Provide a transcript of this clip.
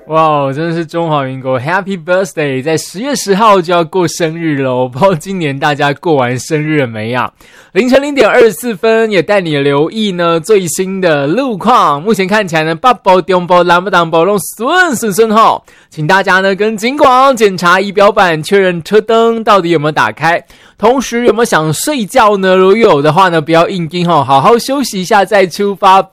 哇，真的是中华民国 Happy Birthday， 在10月10号就要过生日了，我不知道今年大家过完生日了没啊？凌晨0点24分也带你留意呢最新的路况，目前看起来呢北部、中部、南部、东部都顺齁，请大家呢跟警广检查仪表板，确认车灯到底有没有打开，同时有没有想睡觉呢？如果有的话呢，不要硬盯齁，好好休息一下再出发